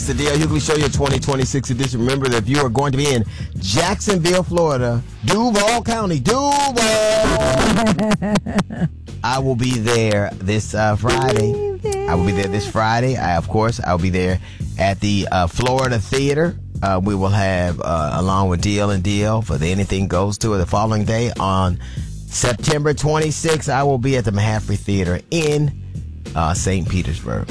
It's the D.L. Hughley Show, your 2026 edition. Remember that if you are going to be in Jacksonville, Florida, Duval County, Duval, I will be there this Friday. I will be there this Friday. I'll be there at the Florida Theater. We will have, along with DL and DL, for the Anything Goes tour the following day on September 26th. I will be at the Mahaffey Theater in St. Petersburg.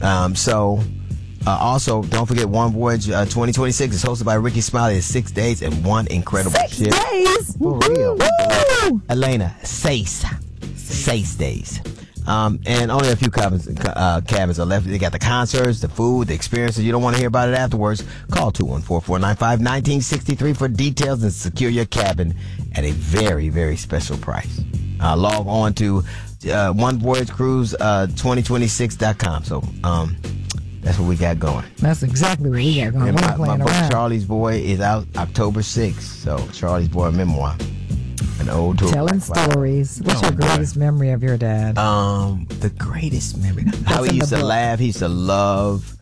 Also, don't forget One Voyage 2026 is hosted by Ricky Smiley. It's 6 days and one incredible ship. 6 days? For real. Woo! Elena, 6 days. And only a few cabins are left. They got the concerts, the food, the experiences. You don't want to hear about it afterwards. Call 214-495-1963 for details and secure your cabin at a very, very special price. Log on to OneVoyageCruise2026.com. So, that's what we got going. That's exactly what we got going. And We're not my playing book, around. Charlie's Boy, is out October 6th. So, Charlie's Boy memoir. An old tour. Telling stories. What's your greatest memory of your dad? The greatest memory. How he used to laugh. He used to love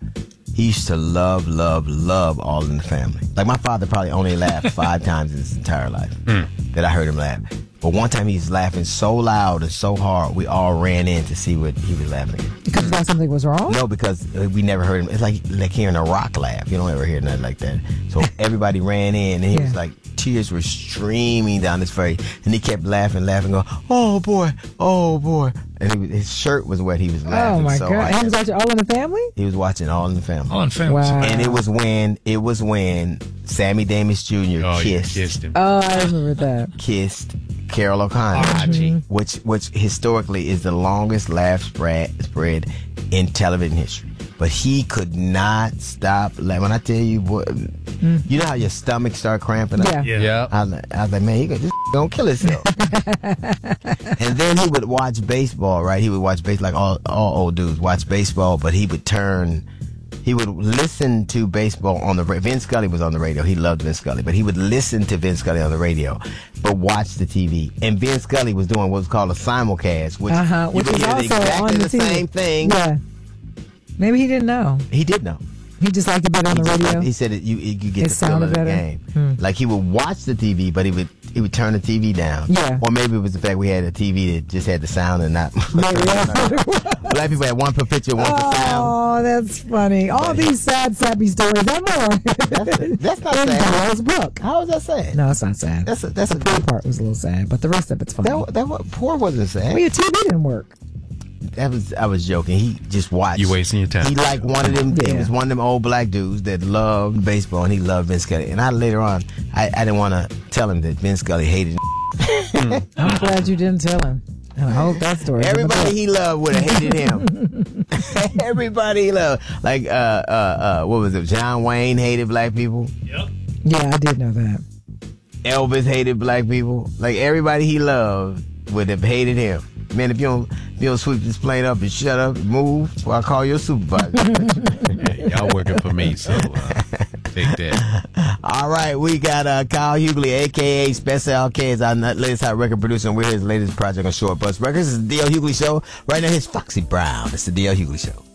All in the Family. Like, my father probably only laughed 5 times in his entire life that I heard him laugh. But one time he was laughing so loud and so hard, we all ran in to see what he was laughing at. Because you thought something was wrong? No, because we never heard him. It's like hearing a rock laugh. You don't ever hear nothing like that. So everybody ran in, and he was like, tears were streaming down his face. And he kept laughing, going, oh boy. And his shirt was wet. He was laughing. Oh my so God. He was watching All in the Family? He was watching All in the Family. All in the Family. Wow. And it was when Sammy Davis Jr. kissed him. Oh, I remember that. Kissed Carol O'Connor, which historically is the longest laugh spread in television history. But he could not stop. Like, when I tell you, boy, you know how your stomach start cramping up? Yeah. I was like, man, he gonna kill himself. And then he would watch baseball, right? He would watch baseball, like all old dudes watch baseball, but he would listen to baseball on the radio. Vin Scully was on the radio. He loved Vin Scully, but he would listen to Vin Scully on the radio, but watch the TV. And Vin Scully was doing what was called a simulcast, which is also exactly on the TV. same thing. Yeah. Maybe he didn't know. He did know. He just liked it better on the radio. He said you get It the feel of the sounded game. better? Like, he would watch the TV, but he would turn the TV down. Yeah. Or maybe it was the fact we had a TV that just had the sound and not. Black people had one per picture, one per sound. Oh, that's funny. All these sad, sappy stories and more. That's not in sad. Daryl's book. How is that sad? No, it's not sad. That's a the poor part was a little sad, but the rest of it's funny. Poor wasn't sad. Well, your TV didn't work. I was joking. He just watched. You wasting your time. He like one of them. He was one of them old black dudes that loved baseball, and he loved Vin Scully. And later on, I didn't want to tell him that Vin Scully hated him. I'm glad you didn't tell him. And I hope that story. Everybody he loved would have hated him. Everybody he loved. Like, what was it? John Wayne hated black people. Yep. Yeah, I did know that. Elvis hated black people. Like, everybody he loved would have hated him. Man, if you don't sweep this plane up and shut up and move, well, I'll call your supervisor. Y'all working for me, so take that. All right, we got Kyle Hughley, a.k.a. Special K, is our latest hot record producer, and we're his latest project on Short Bus Records. It's the D.L. Hughley Show. Right now, here's Foxy Brown. It's the D.L. Hughley Show.